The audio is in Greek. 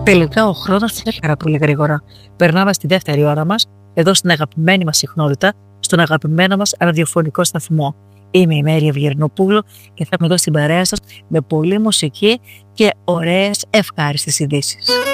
Τελικά ο χρόνος έφτασε πολύ γρήγορα. Περνάμε στη δεύτερη ώρα μας, εδώ στην αγαπημένη μας συχνότητα, στον αγαπημένο μας ραδιοφωνικό σταθμό. Είμαι η Μέρη Ευγερνοπούλου και θα είμαι εδώ στην παρέα σας με πολλή μουσική και ωραίες ευχάριστες ειδήσεις.